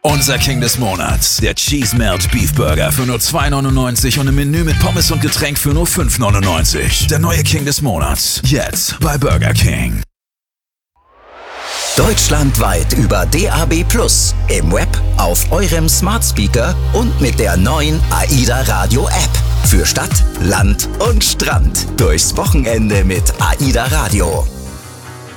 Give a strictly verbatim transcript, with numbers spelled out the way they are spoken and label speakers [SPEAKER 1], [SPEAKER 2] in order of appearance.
[SPEAKER 1] Unser King des Monats, der Cheese Melt Beef Burger für nur zwei neunundneunzig und im Menü mit Pommes und Getränk für nur fünf neunundneunzig. Der neue King des Monats, jetzt bei Burger King.
[SPEAKER 2] Deutschlandweit über D A B plus, im Web, auf eurem Smart Speaker und mit der neuen AIDA Radio App. Für Stadt, Land und Strand. Durchs Wochenende mit AIDA Radio.